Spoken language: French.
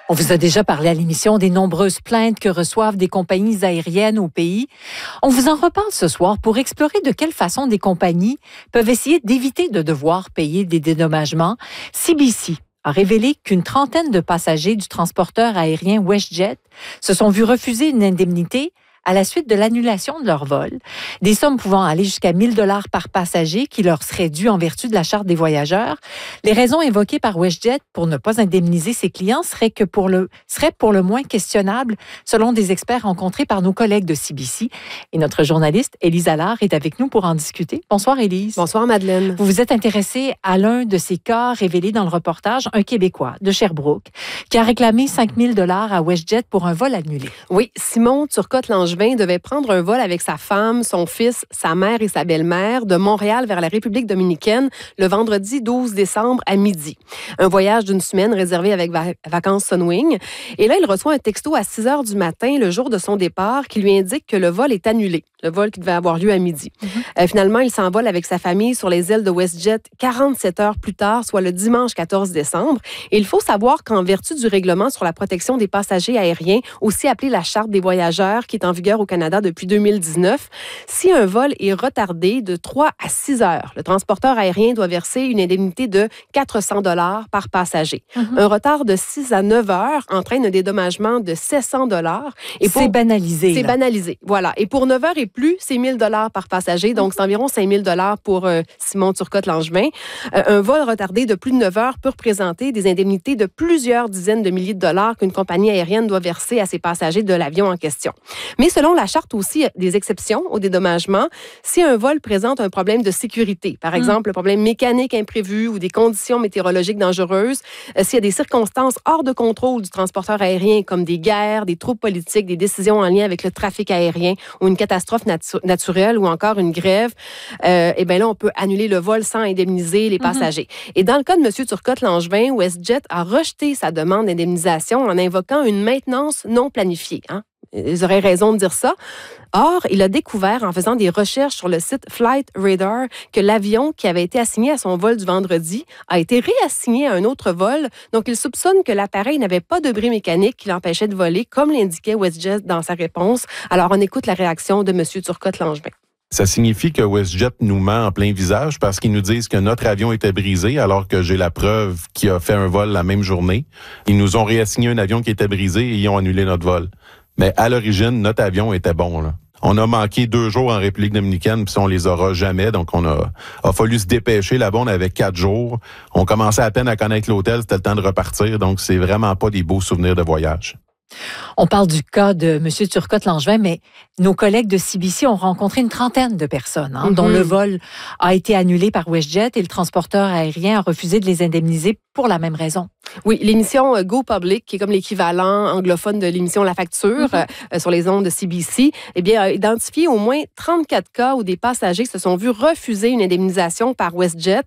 On vous a déjà parlé à l'émission des nombreuses plaintes que reçoivent des compagnies aériennes au pays. On vous en reparle ce soir pour explorer de quelle façon des compagnies peuvent essayer d'éviter de devoir payer des dédommagements. CBC a révélé qu'une trentaine de passagers du transporteur aérien WestJet se sont vus refuser une indemnité à la suite de l'annulation de leur vol. Des sommes pouvant aller jusqu'à 1 000 $ par passager qui leur seraient dues en vertu de la Charte des voyageurs. Les raisons évoquées par WestJet pour ne pas indemniser ses clients seraient pour le moins questionnables, selon des experts rencontrés par nos collègues de CBC. Et notre journaliste, Élise Allard, est avec nous pour en discuter. Bonsoir, Élise. Bonsoir, Madeleine. Vous vous êtes intéressée à l'un de ces cas révélés dans le reportage, un Québécois de Sherbrooke, qui a réclamé 5 000 $ à WestJet pour un vol annulé. Oui, Simon Turcotte-Langevin devait prendre un vol avec sa femme, son fils, sa mère et sa belle-mère de Montréal vers la République dominicaine le vendredi 12 décembre à midi. Un voyage d'une semaine réservé avec Vacances Sunwing. Et là, il reçoit un texto à 6 heures du matin, le jour de son départ, qui lui indique que le vol est annulé. Le vol qui devait avoir lieu à midi. Finalement, il s'envole avec sa famille sur les ailes de WestJet 47 heures plus tard, soit le dimanche 14 décembre. Et il faut savoir qu'en vertu du règlement sur la protection des passagers aériens, aussi appelé la Charte des voyageurs, qui est en vigueur au Canada depuis 2019, si un vol est retardé de 3 à 6 heures, le transporteur aérien doit verser une indemnité de 400 $ par passager. Un retard de 6 à 9 heures entraîne un dédommagement de 700 $. C'est banalisé. C'est banalisé, voilà. Et pour 9 heures et plus, c'est 1 000 $ par passager, donc c'est environ 5 000 $ pour Simon Turcotte-Langevin. Un vol retardé de plus de 9 heures peut représenter des indemnités de plusieurs dizaines de milliers de dollars qu'une compagnie aérienne doit verser à ses passagers de l'avion en question. Mais selon la Charte aussi, des exceptions au dédommagement. Si un vol présente un problème de sécurité, par exemple un problème mécanique imprévu ou des conditions météorologiques dangereuses, s'il y a des circonstances hors de contrôle du transporteur aérien comme des guerres, des troubles politiques, des décisions en lien avec le trafic aérien ou une catastrophe naturelle ou encore une grève, eh bien là, on peut annuler le vol sans indemniser les passagers. Et dans le cas de M. Turcotte-Langevin, WestJet a rejeté sa demande d'indemnisation en invoquant une maintenance non planifiée. Ils auraient raison de dire ça. Or, il a découvert en faisant des recherches sur le site Flight Radar que l'avion qui avait été assigné à son vol du vendredi a été réassigné à un autre vol. Donc, il soupçonne que l'appareil n'avait pas de bris mécanique qui l'empêchait de voler, comme l'indiquait WestJet dans sa réponse. Alors, on écoute la réaction de M. Turcotte-Langevin. Ça signifie que WestJet nous ment en plein visage parce qu'ils nous disent que notre avion était brisé alors que j'ai la preuve qu'il a fait un vol la même journée. Ils nous ont réassigné un avion qui était brisé et ils ont annulé notre vol. Mais à l'origine, notre avion était bon, là. On a manqué 2 jours en République dominicaine, puis on les aura jamais. Donc, a fallu se dépêcher. Là-bas, on avait 4 jours. On commençait à peine à connaître l'hôtel. C'était le temps de repartir. Donc, c'est vraiment pas des beaux souvenirs de voyage. On parle du cas de M. Turcotte-Langevin, mais nos collègues de CBC ont rencontré une trentaine de personnes dont le vol a été annulé par WestJet et le transporteur aérien a refusé de les indemniser pour la même raison. Oui, l'émission Go Public, qui est comme l'équivalent anglophone de l'émission La Facture sur les ondes de CBC, eh bien, a identifié au moins 34 cas où des passagers se sont vus refuser une indemnisation par WestJet